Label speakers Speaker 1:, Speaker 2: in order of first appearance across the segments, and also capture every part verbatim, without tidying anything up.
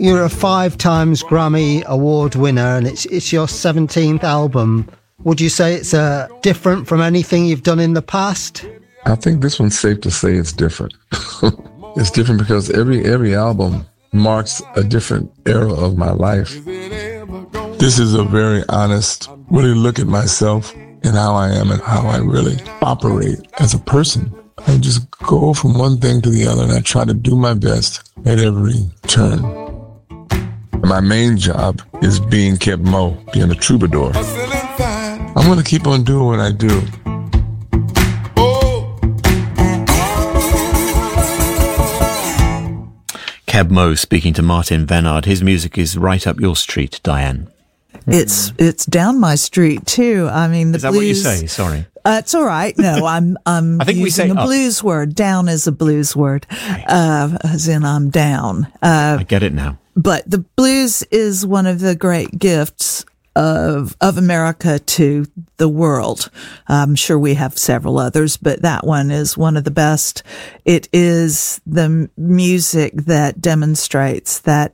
Speaker 1: you're a five times Grammy Award winner and it's it's your seventeenth album. Would you say it's uh, different from anything you've done in the past?
Speaker 2: I think this one's safe to say it's different. It's different because every every album marks a different era of my life. This is a very honest, really look at myself and how I am and how I really operate as a person. I just go from one thing to the other and I try to do my best at every turn. My main job is being Keb Mo, being a troubadour. I'm going to keep on doing what I do.
Speaker 3: Keb Mo speaking to Martin Vennard. His music is right up your street, Diane.
Speaker 4: It's it's down my street too. I mean, the
Speaker 3: is that
Speaker 4: blues,
Speaker 3: what you say? Sorry,
Speaker 4: uh, it's all right. No, I'm I'm
Speaker 3: I think
Speaker 4: using
Speaker 3: we say
Speaker 4: a
Speaker 3: up.
Speaker 4: blues word. Down is a blues word, uh, as in I'm down. Uh,
Speaker 3: I get it now.
Speaker 4: But the blues is one of the great gifts of of America to the world. I'm sure we have several others, but that one is one of the best. It is the m- music that demonstrates that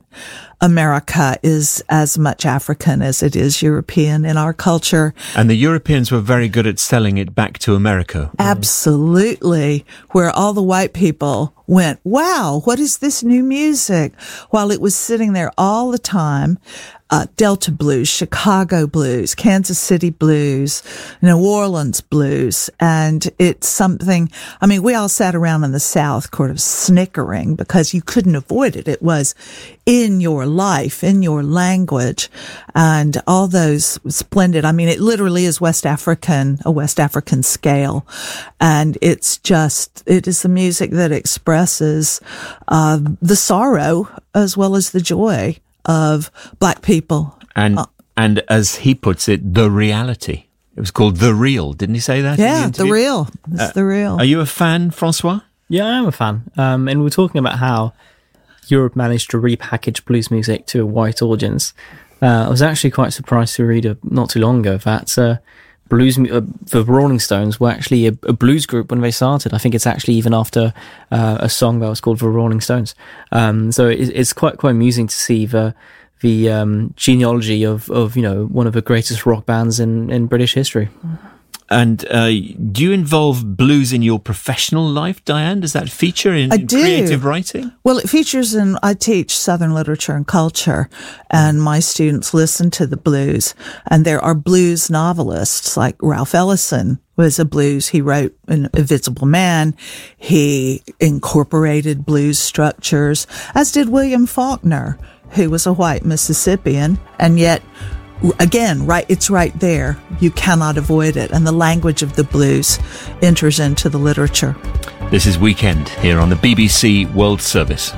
Speaker 4: America is as much African as it is European in our culture.
Speaker 3: And the Europeans were very good at selling it back to America.
Speaker 4: Absolutely. Where all the white people went, wow, what is this new music? While it was sitting there all the time. Uh, Delta blues, Chicago blues, Kansas City blues, New Orleans blues. And it's something, I mean, we all sat around in the South kind of snickering because you couldn't avoid it. It was in your life, in your language, and all those splendid, I mean, it literally is West African, a West African scale. And it's just, it is the music that expresses, uh, the sorrow as well as the joy of black people.
Speaker 3: And, uh, and as he puts it, the reality. It was called The Real. Didn't he say that?
Speaker 4: Yeah, The Real. It's uh, The Real.
Speaker 3: Are you a fan, Francois?
Speaker 5: Yeah, I am a fan. Um, and we're talking about how Europe managed to repackage blues music to a white audience. Uh, I was actually quite surprised to read a, not too long ago that uh, blues uh, the Rolling Stones were actually a, a blues group when they started. I think it's actually even after uh, a song that was called The Rolling Stones. Um, so it, it's quite quite amusing to see the the um, genealogy of, of you know one of the greatest rock bands in, in British history.
Speaker 3: And uh, do you involve blues in your professional life, Diane? Does that feature in,
Speaker 4: I
Speaker 3: in
Speaker 4: do.
Speaker 3: creative writing?
Speaker 4: Well, it features in, I teach Southern literature and culture, and my students listen to the blues. And there are blues novelists like Ralph Ellison was a blues. He wrote an Invisible Man. He incorporated blues structures, as did William Faulkner, who was a white Mississippian, and yet again, right, it's right there. You cannot avoid it. And the language of the blues enters into the literature.
Speaker 3: This is Weekend here on the B B C World Service.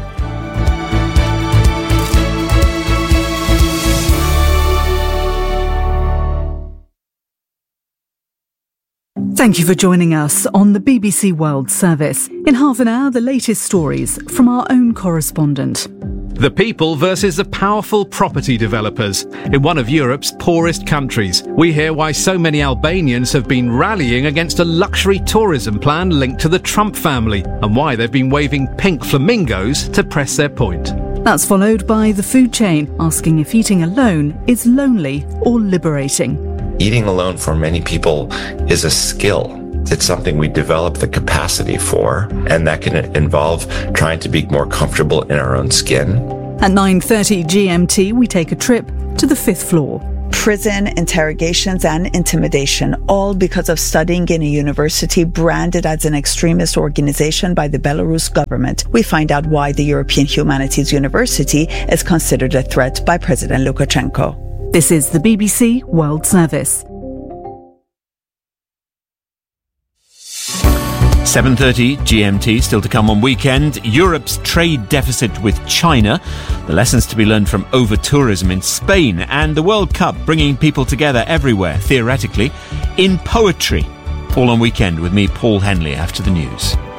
Speaker 6: Thank you for joining us on the B B C World Service. In half an hour, the latest stories from our own correspondent.
Speaker 7: The people versus the powerful property developers. In one of Europe's poorest countries, we hear why so many Albanians have been rallying against a luxury tourism plan linked to the Trump family, and why they've been waving pink flamingos to press their point.
Speaker 6: That's followed by The Food Chain, asking if eating alone is lonely or liberating.
Speaker 8: Eating alone for many people is a skill. It's something we develop the capacity for, and that can involve trying to be more comfortable in our own skin.
Speaker 6: At nine thirty G M T, we take a trip to the fifth floor.
Speaker 9: Prison, interrogations and intimidation, all because of studying in a university branded as an extremist organization by the Belarus government. We find out why the European Humanities University is considered a threat by President Lukashenko.
Speaker 6: This is the B B C World Service.
Speaker 3: seven thirty G M T, still to come on Weekend. Europe's trade deficit with China, the lessons to be learned from over-tourism in Spain, and the World Cup bringing people together everywhere, theoretically, in poetry. All on Weekend with me, Paul Henley, after the news.